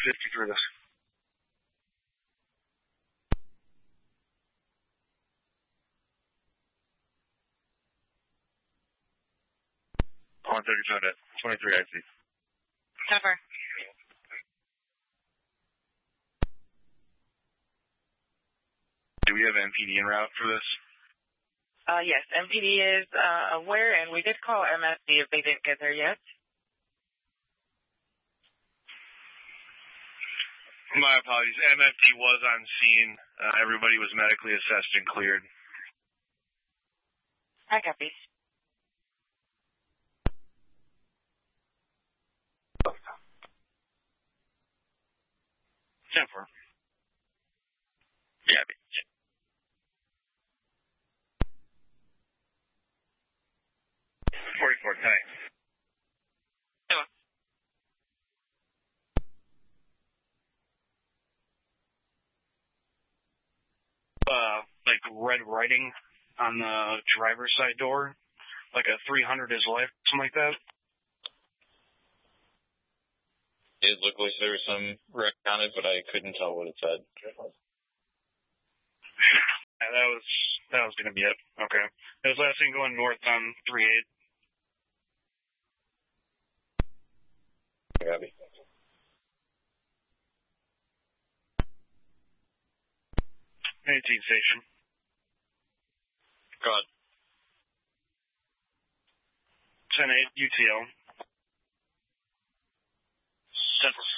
50 for this. On 37 at 23 IC. Cover. Do we have MPD en route for this? Yes, MPD is aware, and we did call MFD if they didn't get there yet. My apologies. MFD was on scene. Everybody was medically assessed and cleared. I copy. 10-4. Yeah. 44, tight. Like red writing on the driver's side door, like a 300 is life, something like that. It looked like there was some wreck on it, but I couldn't tell what it said. Yeah, that was going to be it. Okay. It was last thing going north on 3-8. Copy. 18 station. Go ahead. 10-8 UTL. Central